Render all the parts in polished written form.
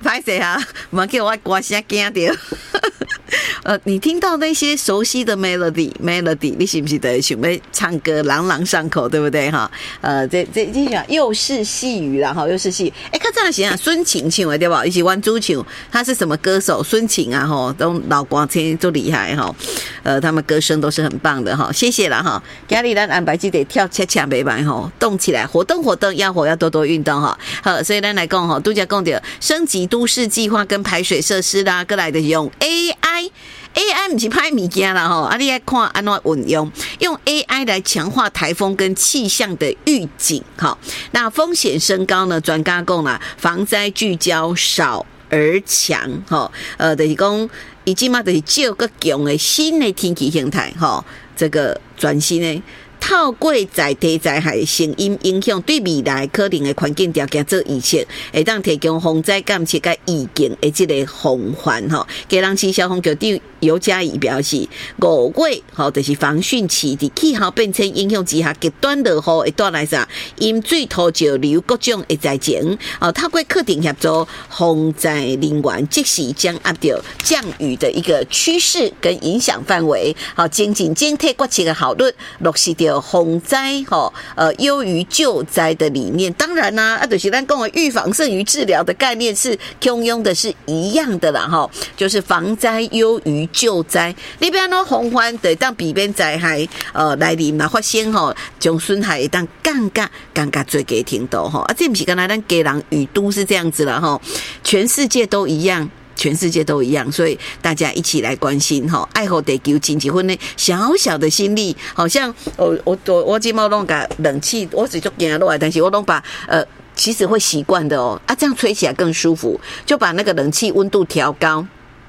拍谁啊？没给我刮声惊到。你听到那些熟悉的 melody， 你是不是得想要唱歌朗朗上口，对不对哈？这又是细语啦哈，又是细语。看这样想啊，孙晴唱的对吧？一起玩足球，他是什么歌手？孙晴啊哈，都老光青都厉害哈。他们歌声都是很棒的哈，谢谢啦哈。今日咱安排这得跳恰恰没白哈，动起来，活动，要多多运动哈。好，所以咱来讲哈，都讲到升级都市计划跟排水设施啦，过来的用 AI 不是拍物件啦吼，你要看安怎运用AI 来强化台风跟气象的预警。好，那风险升高呢？专家讲啦，防灾聚焦少而强。哈，就是讲已经嘛，就是照个强的新的天气形态。哈，这个全新的。透过在地灾害声音影响对未来可能的环境条件做预测，会当提供防灾监测甲预警的这个防范吼。基隆市消防局长尤嘉怡表示，5月吼就是防汛期，伫气候变迁影响之下，极端热雨会带来啥淹水、土石流各种的灾情。透过课程协助防灾人员，即时掌握到降雨的一个趋势跟影响范围，好，精进监测决策的效率，落实到洪灾优于救灾的理念。当然啦，就是咱讲的预防胜于治疗的概念是通用的，是一样的啦哈，就是防灾优于救灾。你要安怎防范得当避免灾害来临嘛发生吼，将损害当降到最低程度吼。这不是刚才咱家人与都是这样子了哈，全世界都一样。所以大家一起来关心哈，爱护地球尽一份的小小的心力。好像我今毛弄个冷气，我只就给它落来，但是我弄把其实会习惯的哦这样吹起来更舒服，就把那个冷气温度调高。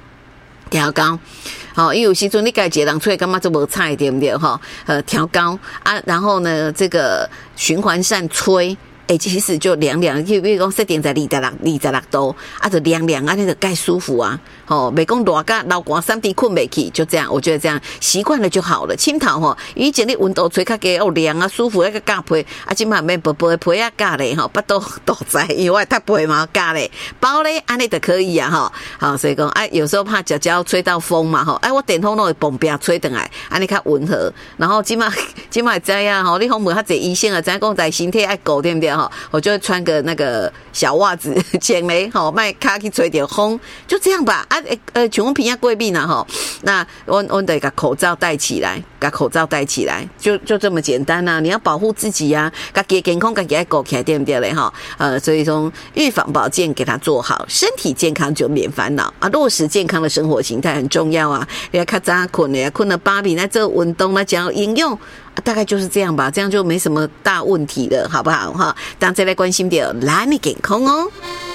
好，因为有时阵你自己人吹感觉就无菜，对不对哈？调高啊，然后呢，这个循环扇吹。其实就凉凉，比如讲设定在26度，就凉凉啊，那个盖舒服啊。袂讲热甲流寒3D困袂去，就这样，我觉得这样习惯了就好了。青桃以前你温度吹较低凉啊，舒服那个加被，今嘛免薄薄的被啊加咧巴肚大在，因为太被嘛加咧，包咧安尼就可以啊好，所以讲有时候怕脚吹到风嘛我电风都会崩边吹回来，安尼较温和。然后今嘛会知啊你访问较侪医生啊，知讲在身体爱顾对不对我就会穿个那个小袜子前嘞卖卡去吹点风，就这样吧像我平常过敏啊那我得把口罩戴起来，就这么简单啊！你要保护自己啊，自己健康自己要顾起来，对不对嘞所以从预防保健给它做好，身体健康就免烦恼落实健康的生活形态很重要啊！你要较早困了8点，那这运动那讲应用。大概就是这样吧，这样就没什么大问题了，好不好当再来关心到咱的健康哦。